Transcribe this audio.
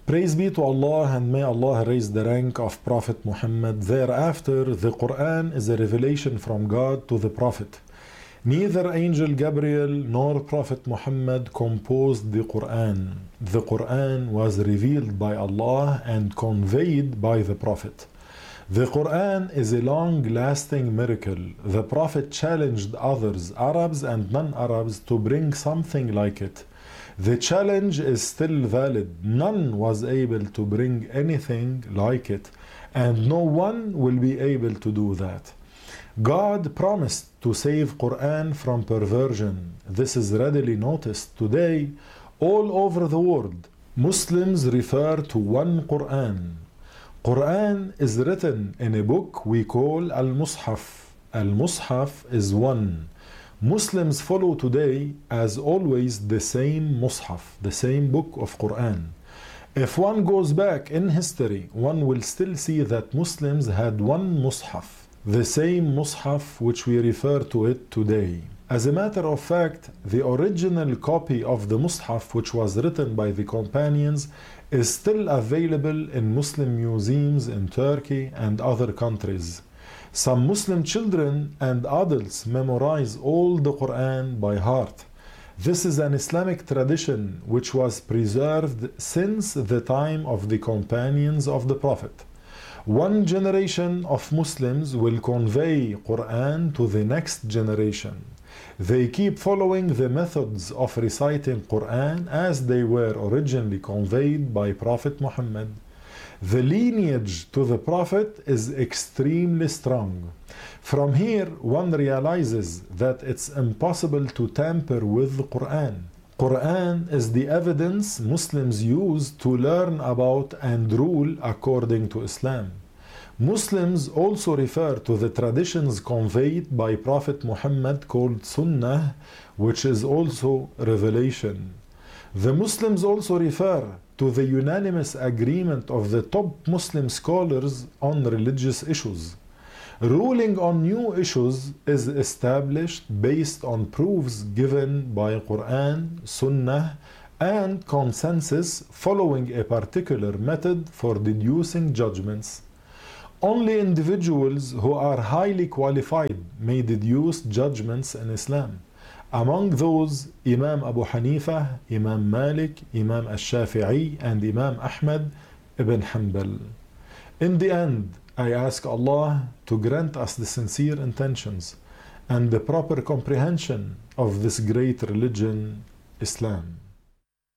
Praise be to Allah, and may Allah raise the rank of Prophet Muhammad. Thereafter, the Quran is a revelation from God to the Prophet. Neither Angel Gabriel nor Prophet Muhammad composed the Quran. The Quran was revealed by Allah and conveyed by the Prophet. The Quran is a long-lasting miracle. The Prophet challenged others, Arabs and non-Arabs, to bring something like it. The challenge is still valid. None was able to bring anything like it, and no one will be able to do that. God promised to save Quran from perversion. This is readily noticed today all over the world. Muslims refer to one Quran. Quran is written in a book we call Al-Mus'haf. Al-Mus'haf is one. Muslims follow today, as always, the same Mus'haf, the same book of Quran. If one goes back in history, one will still see that Muslims had one Mus'haf, the same Mus'haf which we refer to it today. As a matter of fact, the original copy of the Mus'haf, which was written by the companions, is still available in Muslim museums in Turkey and other countries. Some Muslim children and adults memorize all the Quran by heart. This is an Islamic tradition which was preserved since the time of the companions of the Prophet. One generation of Muslims will convey Quran to the next generation. They keep following the methods of reciting Quran as they were originally conveyed by Prophet Muhammad. The lineage to the Prophet is extremely strong. From here, one realizes that it's impossible to tamper with the Quran. Quran is the evidence Muslims use to learn about and rule according to Islam. Muslims also refer to the traditions conveyed by Prophet Muhammad called Sunnah, which is also revelation. The Muslims also refer to the unanimous agreement of the top Muslim scholars on religious issues. Ruling on new issues is established based on proofs given by Quran, Sunnah, and consensus following a particular method for deducing judgments. Only individuals who are highly qualified may deduce judgments in Islam. Among those, Imam Abu Hanifa, Imam Malik, Imam Al-Shafi'i, and Imam Ahmad ibn Hanbal. In the end, I ask Allah to grant us the sincere intentions and the proper comprehension of this great religion, Islam.